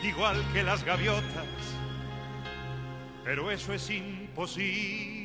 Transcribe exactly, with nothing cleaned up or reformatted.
igual que las gaviotas, pero eso es imposible.